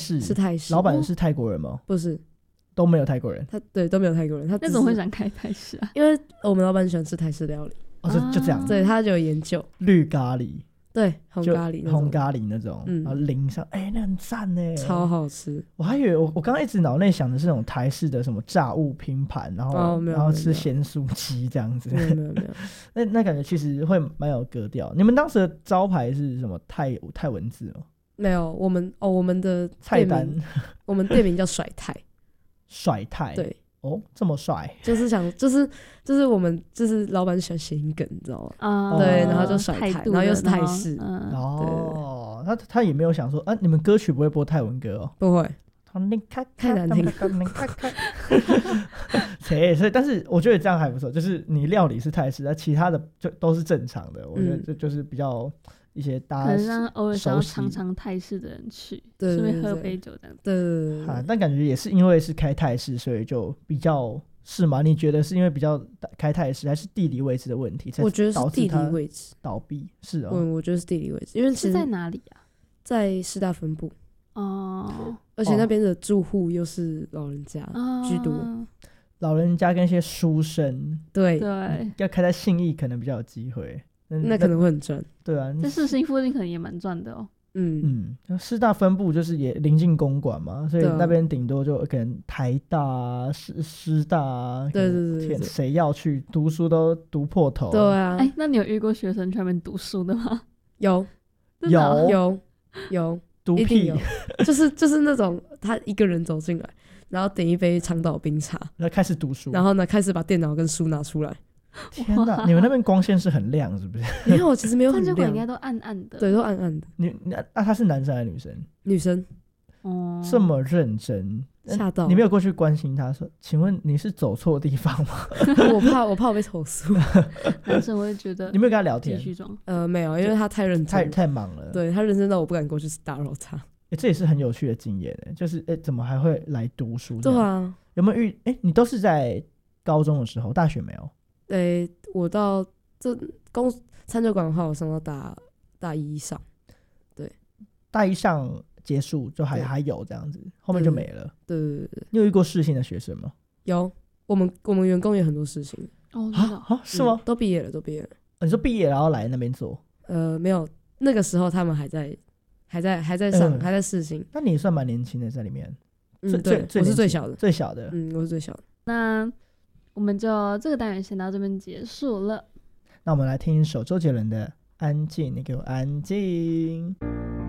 式， 是泰式。 老板是泰国人吗？ 不是， 都没有泰国人。 对，都没有泰国人。他那怎么会想开泰式啊？ 因为我们老板喜欢吃泰式料理。 就这样。 对，他就有研究绿咖喱。 对，红咖喱那种，然后淋上，那很赞耶， 超好吃。 我还以为我刚刚一直脑内想的是那种台式的什么炸物拼盘，然后吃咸酥鸡这样子。 没有那感觉其实会蛮有格调。你们当时的招牌是什么泰文字吗？ 没有，我们的菜单， 我们店名叫甩泰。 甩泰，对。这么帅，就是我们就是老板喜欢谐音梗，你知道吗？对，然后就甩泰，然后又是泰式。 他也没有想说你们歌曲不会播泰文歌哦？ 不会， 太难听。所以，但是我觉得这样还不错，就是你料理是泰式，那其他的就都是正常的。我觉得这就是比较一些大家可能让偶尔想要尝尝泰式的人去，顺便喝杯酒这样。 对， 但感觉也是因为是开泰式，所以就比较是吗？你觉得是因为比较开泰式，还是地理位置的问题？ 我觉得是地理位置倒闭，是啊。 我觉得是地理位置，因为是在哪里啊？ 在师大分部而且那边的住户又是老人家居多。 老人家跟一些书生， 对， 要开在信义可能比较有机会。 那可能会很赚。对啊，在世新附近可能也蛮赚的哦。 师大分部就是也临近公馆嘛，所以那边顶多就可能台大师大对， 谁要去读书都读破头。 对啊， 那你有遇过学生去那边读书的吗？ 有毒屁，一定有。就是那种他一个人走进来，然后点一杯长岛冰茶， 然后开始读书， 然后呢开始把电脑跟书拿出来。 天哪，你们那边光线是很亮是不是？ 没有，其实没有很亮， 应该都暗暗的。 对，都暗暗的。 他是男生还是女生？ 女生。 这么认真， 吓到你没有过去关心他说请问你是走错地方吗？ 我怕我被投诉。 男生会觉得你没有跟他聊天？ 没有，因为他太认真， 太忙了。 对，他认真到我不敢过去打扰他。 这也是很有趣的经验就是怎么还会来读书？ 对啊， 有没有你都是在高中的时候，大学没有？ 我到这餐酒馆的话，我上到大一上。对， 大一上结束就还有这样子，后面就没了。对。你有遇过世新的学生吗？ 有，我们员工也很多事情。 是吗？ 都毕业了。 你说毕业然后来那边做？ 没有，那个时候他们还在上，还在世新。 那你算蛮年轻的在里面。 对，我是最小的。 我是最小的。 那我们就这个单元先到这边结束了。 那我们来听一首周杰伦的《安静》，你给我安静。